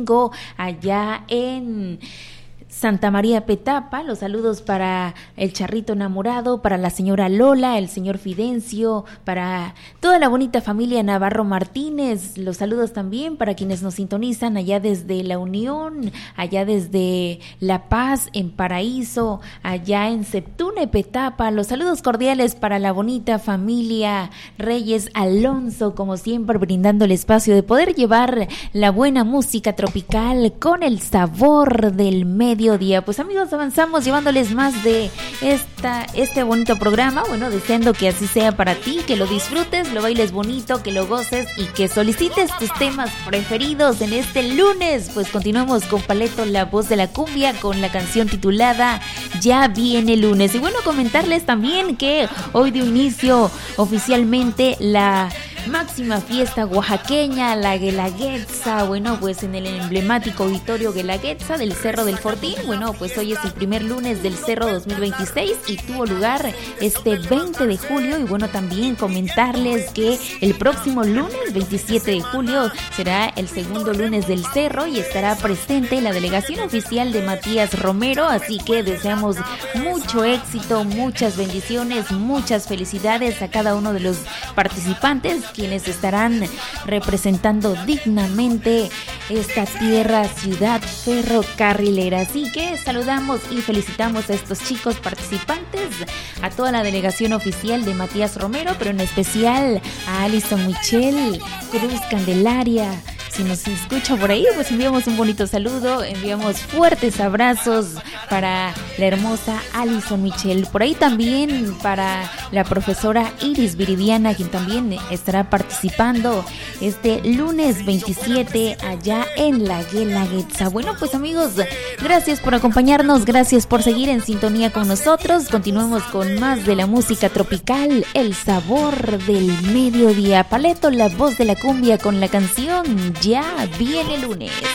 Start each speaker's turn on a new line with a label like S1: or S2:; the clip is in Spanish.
S1: allá en Santa María Petapa. Los saludos para el Charrito Enamorado, para la señora Lola, el señor Fidencio, para toda la bonita familia Navarro Martínez. Los saludos también para quienes nos sintonizan allá desde La Unión, allá desde La Paz, en Paraíso, allá en Septune Petapa. Los saludos cordiales para la bonita familia Reyes Alonso, como siempre brindando el espacio de poder llevar la buena música tropical con el sabor del mediodía. Pues amigos, avanzamos llevándoles más de este bonito programa. Bueno, deseando que así sea para ti, que lo disfrutes, lo bailes bonito, que lo goces y que solicites tus temas preferidos en este lunes. Pues continuamos con Paleto, la voz de la cumbia, con la canción titulada Ya viene lunes. Y bueno, comentarles también que hoy dio inicio oficialmente la máxima fiesta oaxaqueña, la Guelaguetza. Bueno, pues en el emblemático auditorio Guelaguetza del Cerro del Fortín. Bueno, pues hoy es el primer lunes del Cerro 2026 y tuvo lugar este 20 de julio. Y bueno, también comentarles que el próximo lunes 27 de julio será el segundo lunes del Cerro y estará presente la delegación oficial de Matías Romero. Así que deseamos mucho éxito, muchas bendiciones, muchas felicidades a cada uno de los participantes, quienes estarán representando dignamente esta tierra, ciudad ferrocarrilera. Así que saludamos y felicitamos a estos chicos participantes, a toda la delegación oficial de Matías Romero, pero en especial a Alison Michel, Cruz Candelaria. Si nos escucha por ahí, pues enviamos un bonito saludo, enviamos fuertes abrazos para la hermosa Alison Michel. Por ahí también para la profesora Iris Viridiana, quien también estará participando este lunes 27 allá en la Guelaguetza. Bueno, pues amigos, gracias por acompañarnos, gracias por seguir en sintonía con nosotros. Continuamos con más de la música tropical, el sabor del mediodía. Paleto, la voz de la cumbia, con la canción Ya viene lunes.